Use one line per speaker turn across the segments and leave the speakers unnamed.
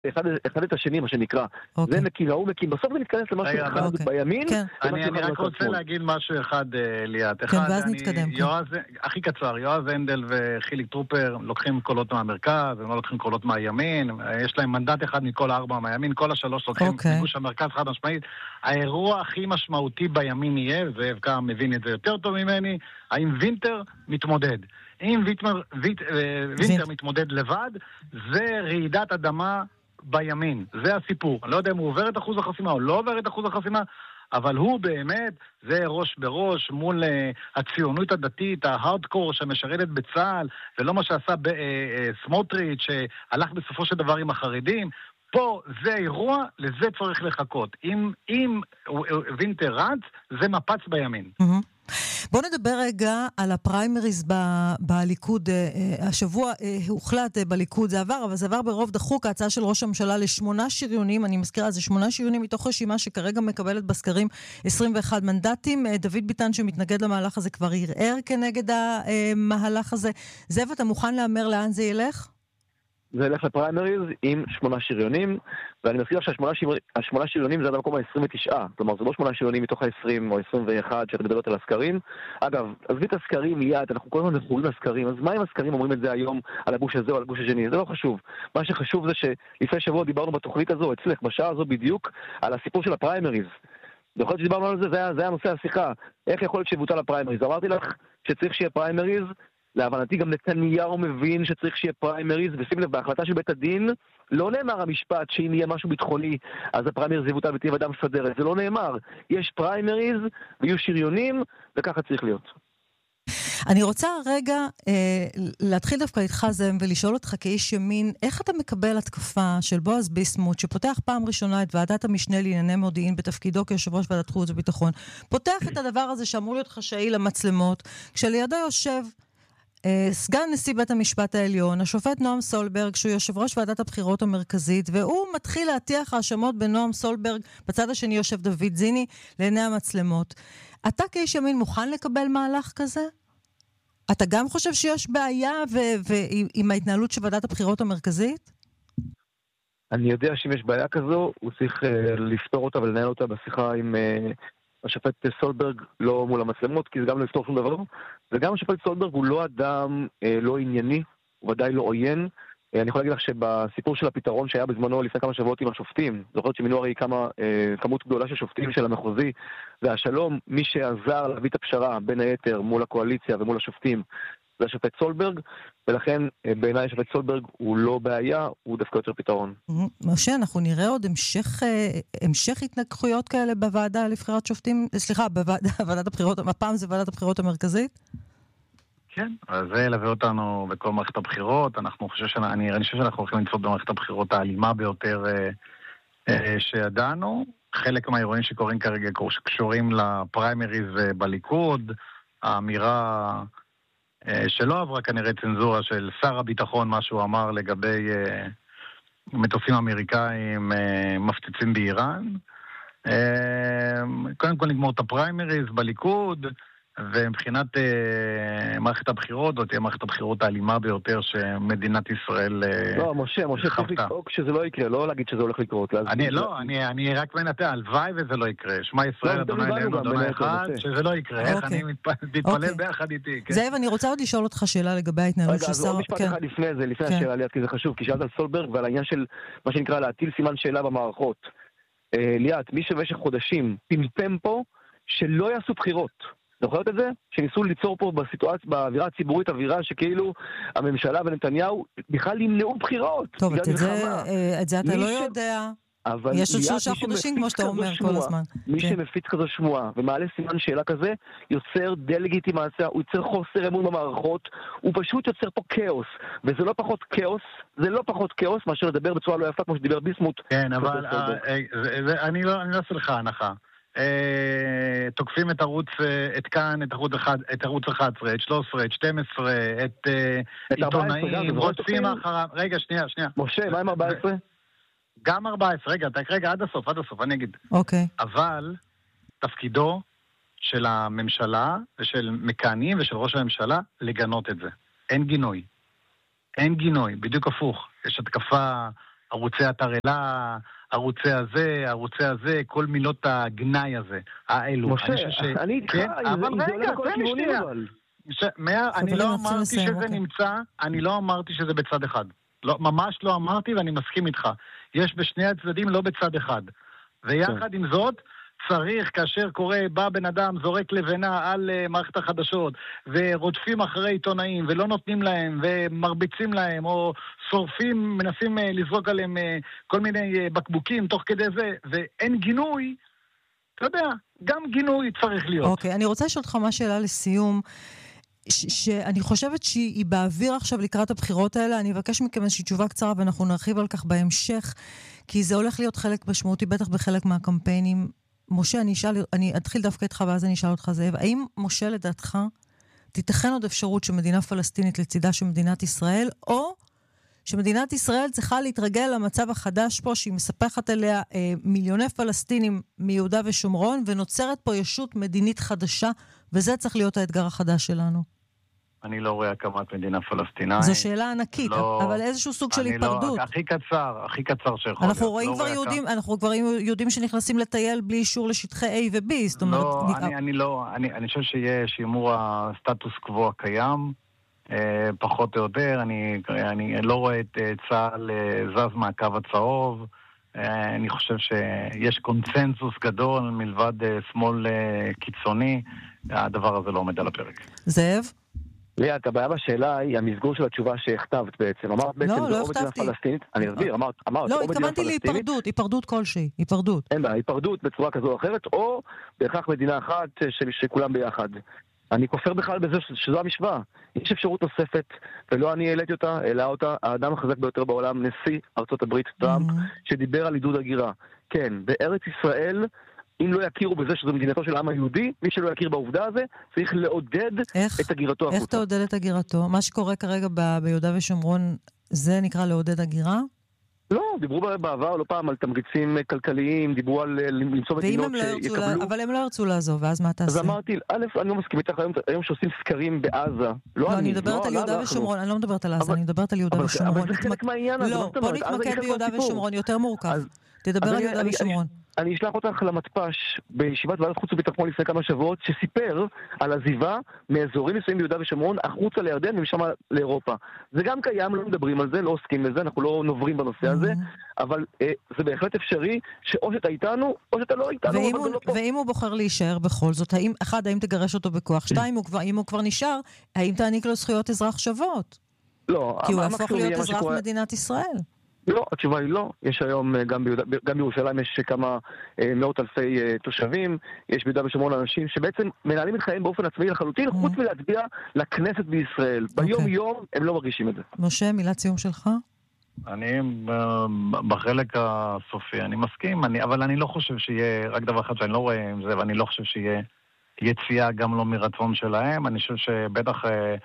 אחד את השני, מה שנקרא.
אוקיי.
זה מקים, ההוא מקים, בסוף זה מתכנס למשהו
רגע,
אחד
אוקיי.
בימין.
כן.
אני רק רוצה להגיד משהו אחד, ליאת.
כן, ואז נתקדם, כן.
הכי קצר, יועז הנדל וחיליק טרופר לוקחים קולות מהמרכז, הם לא לוקחים קולות מהימין, יש להם מנדט אחד מכל 4 מהימין, כל 3 לוקחים
אוקיי.
מגוש המרכז חד משמעית. האירוע הכי משמעותי בימין יהיה, זאב קם מבין את זה יותר טוב ממני, האם וינטר מתמודד. אם וינטר מתמודד לבד, זה רעידת אדמה בימין. זה הסיפור. אני לא יודע אם הוא עובר את אחוז החסימה או לא עובר את אחוז החסימה, אבל הוא באמת, זה ראש בראש מול הציונות הדתית, ההארדקור שמשרתת בצה"ל, ולא מה שעשה סמוטריץ' שהלך בסופו של דבר עם החרדים. פה זה אירוע, לזה צריך לחכות. אם וינטר רץ, זה מפץ בימין.
בוא נדבר רגע על הפריימריז בליכוד. השבוע הוחלט בליכוד, זה עבר, אבל זה עבר ברוב דחוק, ההצעה של ראש הממשלה ל8 שריונים, אני מזכירה, זה 8 שריונים מתוך רשימה שכרגע מקבלת בסקרים 21 מנדטים. דוד ביטן שמתנגד למהלך הזה כבר ערער כנגד המהלך הזה. זאב, אתה מוכן לאמר לאן זה ילך?
זה ילך לפריימריז עם 8 שריונים, ואני מזכיר שה8 שריונים זה עד המקום ה-29, כלומר זה לא 8 שריונים מתוך ה-20 או 21 שאת מדברת על הסקרים. אגב, עזבי את הסקרים מיד, אנחנו כל הזמן נחולים לסקרים, אז מה אם הסקרים אומרים את זה היום על הגוש הזה או על הגוש השני? זה לא חשוב. מה שחשוב זה שלפני שבוע דיברנו בתוכנית הזו, אצלך, בשעה הזו בדיוק, על הסיפור של הפריימריז. יכול להיות שדיברנו על זה, זה היה נושא השיחה. איך יכול להיות שיבוטל הפריימריז? אמרתי לך שצריך שיהיה פריימריז, להבנתי גם נתניהו מבין שצריך שיהיה פריימריז, ושים לב, בהחלטה של בית הדין לא נאמר המשפט שאם יהיה משהו ביטחוני אז הפריימריז יבוטל ותהיה ועדה מסדרת, זה לא נאמר. יש פריימריז ויהיו שריונים, וככה צריך להיות.
אני רוצה רגע להתחיל דווקא איתך זם ולשאול אותך כאיש ימין, איך אתה מקבל התקפה של בועז ביסמוט שפותח פעם ראשונה את ועדת המשנה לענייני מודיעין בתפקידו כיושב ראש ועדת חוץ וביטחון, פותח את הדבר הזה שאמור להיות חשאי למצלמות, כשלידו יושב סגן נשיא בית המשפט העליון, השופט נועם סולברג, שהוא יושב ראש ועדת הבחירות המרכזית, והוא מתחיל להטיח האשמות בנועם סולברג, בצד השני יושב דוד זיני, לעיני המצלמות. אתה כאיש ימין מוכן לקבל מהלך כזה? אתה גם חושב שיש בעיה עם ההתנהלות של ועדת הבחירות המרכזית?
אני יודע שאם יש בעיה כזו, הוא צריך לפתור אותה ולנהל אותה בשיחה עם השופט סולברג, לא מול המצלמות, כי זה גם לא יפתור שום דבר. וגם השופט סולברג הוא לא אדם לא ענייני, הוא ודאי לא עוין. אני יכול להגיד לך שבסיפור של הפתרון שהיה בזמנו לפני כמה שבועות עם השופטים, זוכרת שמינו הרי כמות גדולה של שופטים של המחוזי, והשלום, מי שעזר להביא את הפשרה בין היתר מול הקואליציה ומול השופטים, זה השופט סולברג, ולכן בעיניי השופט סולברג הוא לא בעיה, הוא דווקא יותר פתרון.
משה, אנחנו נראה עוד המשך התנגחויות כאלה בוועדה לבחירת שופטים, סליחה, בוועדת הבחירות, הפעם זה ועדת הבחירות המרכזית?
כן, אז זה ילווה אותנו בכל מערכת הבחירות. אני חושב שאנחנו הולכים למצוא במערכת הבחירות האלימה ביותר שידענו. חלק מהאירועים שקורים כרגע קשורים לפריימריז בליכוד, האמירה שלא עברה כנראה צנזורה של שר הביטחון, מה שהוא אמר לגבי מטוסים אמריקאים מפציצים באיראן. קודם כל נגמור את הפריימריז בליכוד, ומבחינת מערכת הבחירות, זאת תהיה מערכת הבחירות האלימה ביותר שמדינת ישראל
לא, משה, צריך לדאוג שזה לא יקרה, לא להגיד שזה הולך לקרות.
אני רק מנתה, הלוואי וזה לא יקרה. שמע ישראל, אדוני אלינו, אדוני אחד, שזה לא יקרה. איך אני מתפלל ביחד איתי.
זאב, אני רוצה עוד לשאול אותך שאלה לגבי ההתנהלות של שר...
רגע, אז עוד משפט אחד לפני השאלה ליאת, כי זה חשוב, כי שאלת על סולברג ועל העניין של מה שנקרא להטיל סימן שאלה במערכות. ליאת, מי שבמשך חודשים פמפם פה שלא יעשו בחירות. זוכרת את זה? שניסו ליצור פה בסיטואציה, באווירה הציבורית, אווירה שכאילו הממשלה ונתניהו בכלל ימנעו בחירות.
טוב, את זה אתה לא יודע. יש עוד 3 חודשים, כמו שאתה אומר כל הזמן.
מי שמפיץ כזו שמועה ומעלה סימן שאלה כזה, יוצר דלגיטימציה, הוא יוצר חוסר אמון במערכות, הוא פשוט יוצר פה כאוס. וזה לא פחות כאוס מאשר לדבר בצורה לא יפה, כמו שדיבר ביסמוט.
כן, אבל אני לא אעשה לך הנחה. תוקפים את כאן, את ערוץ 11, את 13, את 12, את עיתונאים, רוצים אחריו. רגע, שנייה.
משה, מה עם 14?
גם 14, רגע, עד הסוף, אני אגיד.
אוקיי.
אבל תפקידו של הממשלה ושל מכהנים ושל ראש הממשלה לגנות את זה. אין גינוי, בדיוק הפוך. יש התקפה ערוצי התרלה, ערוצי הזה, כל מילות הגנאי הזה, האלו.
משה, אני איתך,
אבל רגע, תן לי שנייה. אני לא אמרתי שזה נמצא, אני לא אמרתי שזה בצד אחד. ממש לא אמרתי ואני מסכים איתך. יש בשני הצדדים לא בצד אחד. ויחד עם זאת, צריך, כאשר קורה, בא בן אדם, זורק לבנה על מערכת החדשות, ורודפים אחרי עיתונאים, ולא נותנים להם, ומרביצים להם, או שורפים, מנסים לזרוק עליהם כל מיני בקבוקים תוך כדי זה, ואין גינוי, אתה יודע, גם גינוי צריך להיות.
אוקיי, אני רוצה לשאול אותך מה שאלה לסיום, שאני חושבת שהיא באוויר עכשיו לקראת הבחירות האלה. אני אבקש מכם איזושהי תשובה קצרה, ואנחנו נרחיב על כך בהמשך, כי זה הולך להיות חלק משמעותי, בטח בחלק מהקמפיינים. משה, אני אתחיל דווקא איתך, ואז אני אשאל אותך זאב. האם, משה, לדעתך, תיתכן עוד אפשרות שמדינה פלסטינית לצידה של מדינת ישראל, או שמדינת ישראל צריכה להתרגל למצב החדש פה, שהיא מספחת אליה מיליוני פלסטינים מיהודה ושומרון, ונוצרת פה ישות מדינית חדשה, וזה צריך להיות האתגר החדש שלנו?
אני לא רואה הקמת מדינה פלסטינאית.
זו שאלה ענקית, אבל איזשהו סוג של היפרדות.
הכי קצר שיכול להיות.
אנחנו כבר יודעים שנכנסים לטייל בלי אישור לשטחי A ו-B, זאת אומרת...
לא, אני חושב שיהיה שימור הסטטוס קוו הקיים, פחות או יותר. אני לא רואה את צה"ל זז מהקו הצהוב. אני חושב שיש קונצנזוס גדול מלבד שמאל קיצוני. הדבר הזה לא עומד על הפרק.
זאב?
ליאת, הבעיה בשאלה היא המסגור של התשובה שהכתבת בעצם. אמרת בעצם
לא
מדינה פלסטינית. אני אסביר, אמרת
לא, התכוונתי להיפרדות, היפרדות כלשהי, היפרדות.
אין בעיה, היפרדות בצורה כזו או אחרת, או בהכרח מדינה אחת שכולם ביחד. אני כופר בכלל בזה שזו המשוואה. יש אפשרות נוספת, ולא אני העליתי אותה, העלה אותה, האדם החזק ביותר בעולם, נשיא ארצות הברית טראמפ, שדיבר על עידוד הגירה. כן, בארץ ישראל, אם לא יכירו בזה שזו מדינתו של העם היהודי, מי שלא יכיר בעובדה הזה, צריך לעודד את הגירתו החוצה.
איך תעודד את הגירתו? מה שקורה כרגע ביהודה ושומרון, זה נקרא לעודד הגירה?
לא, דיברו בעבר לא פעם על תמריצים כלכליים, דיברו על למצוא מדינות שיקבלו.
אבל הם לא ירצו לעזוב, ואז מה תעשה?
אז אמרתי, א', אני לא מסכים איתך, היום שעושים סקרים בעזה.
לא, אני מדברת על יהודה ושומרון, אני לא מדברת על עזה, אני מדברת על יהודה ושומרון.
אבל זה חלק מהעניין.
לא, בוא נתמקד ביהודה ושומרון, יותר מורכב. תדבר על יהודה ושומרון.
אני אשלח אותך למתפ"ש בישיבת ועדת חוץ וביטחון לפני כמה שבועות, שסיפר על עזיבה מאזורים מסוימים ביהודה ושומרון החוצה לירדן ומשם לאירופה. זה גם קיים, לא מדברים על זה, לא עוסקים בזה, אנחנו לא נוברים בנושא הזה, אבל זה בהחלט אפשרי שאו שאתה איתנו, או שאתה לא איתנו.
ואם הוא בוחר להישאר בכל זאת, האם תגרש אותו בכוח? שתיים, אם הוא כבר נשאר, האם תעניק לו זכויות אזרח שוות?
לא.
כי הוא יהפוך להיות אזרח מדינת ישראל.
לא, התשובה היא לא. יש היום, גם בירושלים יש כמה מאות אלפי תושבים, יש ביהודה ושומרון אנשים שבעצם מנהלים את חיים באופן עצמאי לחלוטין, חוץ מלהצביע לכנסת בישראל. ביום יום הם לא מרגישים את זה.
משה, מילת סיום שלך?
אני בחלק הסופי, אני מסכים, אבל אני לא חושב שיהיה, רק דבר אחד שאני לא רואה עם זה, ואני לא חושב שיהיה יציאה גם לא מרצון שלהם. אני חושב שבטח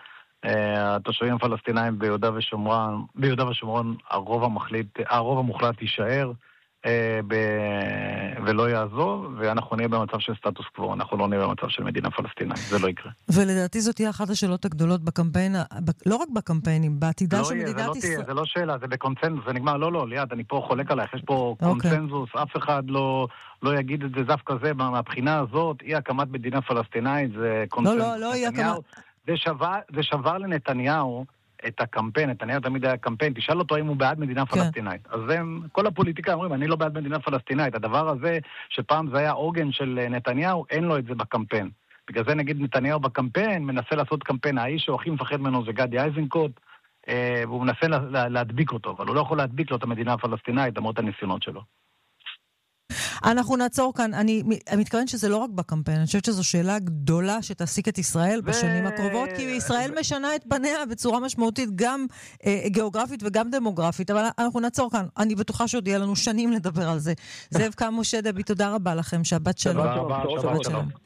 התושבים הפלסטינאים ביהודה ושומרון הרוב המוחלט יישאר ולא יעזוב, ואנחנו נהיה במצב של סטטוס קוו, אנחנו לא נהיה במצב של מדינה פלסטינאית, זה לא יקרה.
ולדעתי זאת תהיה אחת השאלות הגדולות בקמפיין, לא רק בקמפיינים, בעתידה של מדינת ישראל.
זה לא שאלה, זה בקונצנזוס, זה נגמר, לא, ליד, אני פה חולק עלייך, יש פה קונצנזוס, אף אחד לא יגיד את זה דווקא זה, מהבחינה הזאת, אי הקמת מדינה פלסטינאית, זה קונצנזוס.
לא, אי הקמת.
זה שבר לנתניהו את הקמפיין, נתניהו תמיד היה קמפיין, תשאל אותו אם הוא בעד מדינה פלסטינאית. אז כל הפוליטיקאים אומרים, אני לא בעד מדינה פלסטינאית. הדבר הזה, שפעם זה היה עוגן של נתניהו, אין לו את זה בקמפיין. בגלל זה נגיד נתניהו בקמפיין, מנסה לעשות קמפיין, האיש שהוא הכי מפחד ממנו זה גדי איזנקוט, והוא מנסה להדביק אותו, אבל הוא לא יכול להדביק לו את המדינה הפלסטינאית, למרות הניסיונות שלו.
אנחנו נעצור כאן. אני מתכוון שזה לא רק בקמפיין, אני חושבת שזו שאלה גדולה שתעסיק את ישראל בשנים הקרובות, כי ישראל משנה את פניה בצורה משמעותית, גם גיאוגרפית וגם דמוגרפית, אבל אנחנו נעצור כאן. אני בטוחה שעוד יהיה לנו שנים לדבר על זה. זאב קם, משה דבי, תודה רבה לכם, שבת שלום.
שבת שלום.